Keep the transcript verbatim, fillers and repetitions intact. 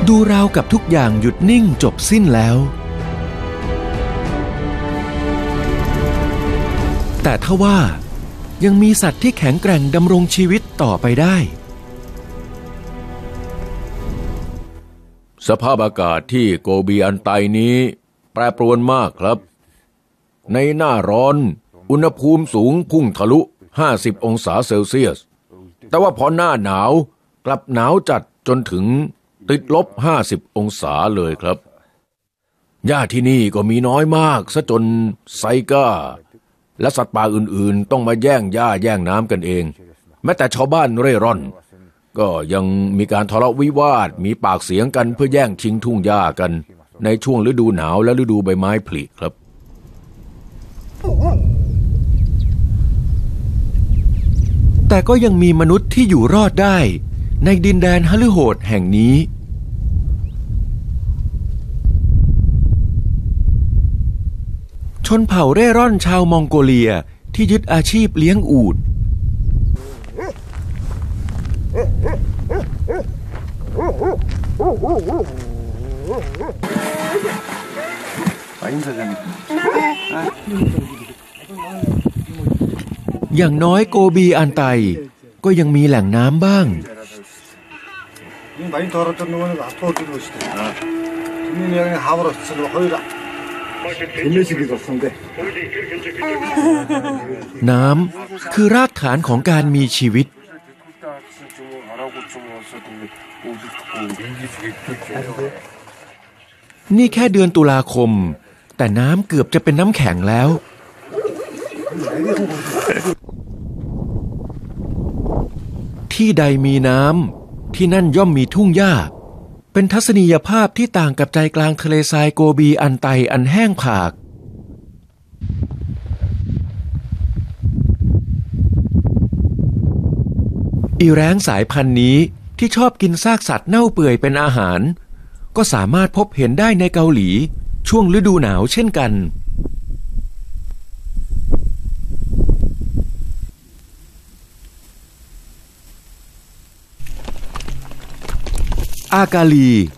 ดูราวกับทุกอย่างหยุดนิ่งจบสิ้นแล้วแต่ทว่ายังมีสัตว์ที่แข็งแกร่งดำรงชีวิตต่อไปได้สภาพอากาศที่โกบีอันไตนี้แปรปรวนมากครับในหน้าร้อนอุณหภูมิสูงพุ่งทะลุห้าสิบองศาเซลเซียสแต่ว่าพอหน้าหนาวกลับหนาวจัดจนถึงติดลบห้าสิบองศาเลยครับหญ้าที่นี่ก็มีน้อยมากซะจนไซก้าและสัตว์ป่าอื่นๆต้องมาแย่งหญ้าแย่งน้ำกันเองแม้แต่ชาวบ้านเร่ร่อนก็ยังมีการทะเลาะวิวาทมีปากเสียงกันเพื่อแย่งชิงทุ่งหญ้ากันในช่วงฤดูหนาวและฤดูใบไม้ผลิครับแต่ก็ยังมีมนุษย์ที่อยู่รอดได้ในดินแดนฮฤโหดแห่งนี้ชนเผ่าเร่ร่อนชาวมองโกเลียที่ยึดอาชีพเลี้ยงอูฐอย่างน้อยโกบีอันไตก็ยังมีแหล่งน้ำบ้างน้ำคือรากฐานของการมีชีวิตนี่แค่เดือนตุลาคมแต่น้ำเกือบจะเป็นน้ำแข็งแล้วที่ใดมีน้ำที่นั่นย่อมมีทุ่งหญ้าเป็นทัศนียภาพที่ต่างกับใจกลางทะเลทรายโกบีอันไตอันแห้งผากอีแร้งสายพันธุ์นี้ที่ชอบกินซากสัตว์เน่าเปื่อยเป็นอาหารก็สามารถพบเห็นได้ในเกาหลีช่วงฤดูหนาวเช่นกันอากาลี